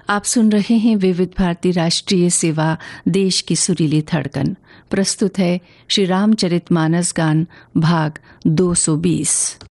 आप सुन रहे हैं विविध भारती राष्ट्रीय सेवा, देश की सुरीली धड़कन। प्रस्तुत है श्री रामचरितमानस गान भाग 220।